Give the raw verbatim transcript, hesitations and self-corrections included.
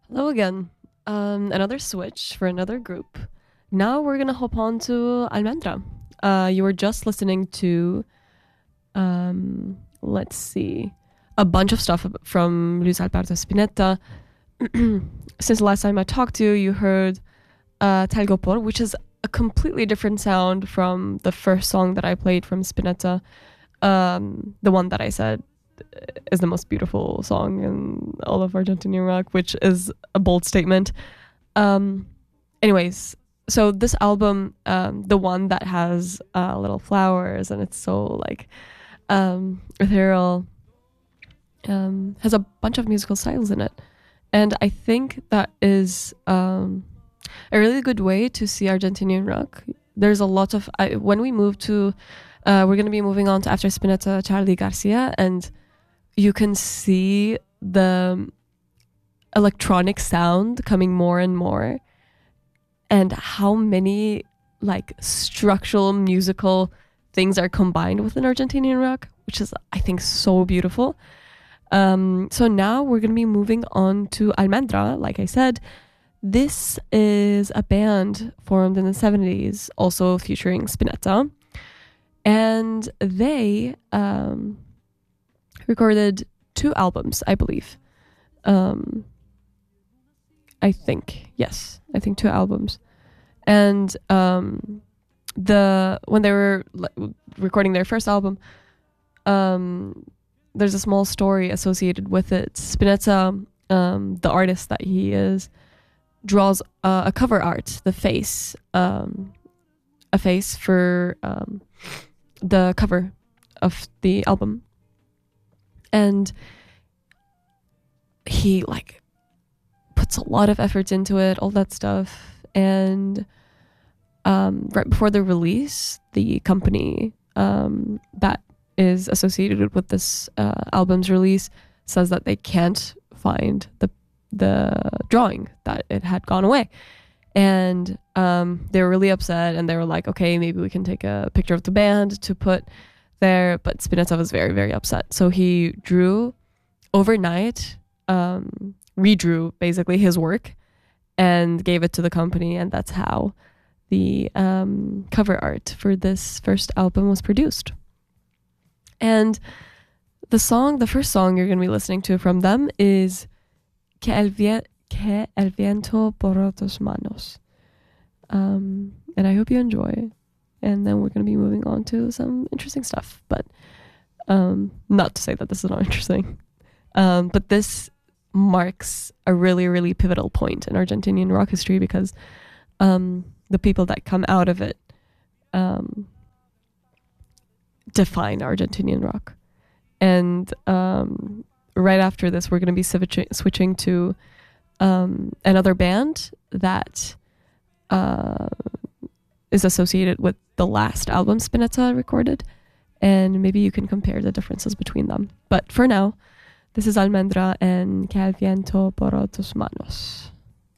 Hello again. Um, another switch for another group. Now we're gonna hop on to Almendra. Uh, you were just listening to, um, let's see, a bunch of stuff from Luis Alberto Spinetta. Since the last time I talked to you, you heard uh, Talgopor, which is a completely different sound from the first song that I played from Spinetta. Um, the one that I said is the most beautiful song in all of Argentinian rock, which is a bold statement. Um, anyways, so this album, um, the one that has uh, little flowers and it's so like um, ethereal, um, has a bunch of musical styles in it. And I think that is um, a really good way to see Argentinian rock. There's a lot of, I, when we move to, uh, we're going to be moving on to after Spinetta, Charlie Garcia, and you can see the electronic sound coming more and more, and how many like structural musical things are combined within Argentinian rock, which is, I think, so beautiful. Um, so now we're going to be moving on to Almendra. Like I said, this is a band formed in the seventies, also featuring Spinetta. And they um, recorded two albums, I believe. Um, I think, yes, I think two albums. And um, the when they were recording their first album, um, there's a small story associated with it. Spinetta, um, the artist that he is, draws uh, a cover art, the face, um, a face for um, the cover of the album. And he like puts a lot of effort into it, all that stuff. And um, right before the release, the company um, that is associated with this uh, album's release says that they can't find the the drawing, that it had gone away. And um, they were really upset, and they were like, okay, maybe we can take a picture of the band to put there. But Spinetta was very, very upset. So he drew overnight, um, redrew basically his work and gave it to the company. And that's how the um, cover art for this first album was produced. And the song, the first song you're going to be listening to from them is Que el, vie- que el viento por tus manos. Um, and I hope you enjoy. And then we're going to be moving on to some interesting stuff. But um, not to say that this is not interesting. Um, but this marks a really, really pivotal point in Argentinian rock history, because um, the people that come out of it um, define Argentinian rock. And um, right after this, we're going to be switching, switching to um, another band that uh, is associated with the last album Spinetta recorded. And maybe you can compare the differences between them. But for now, this is Almendra and Que el viento por tus manos.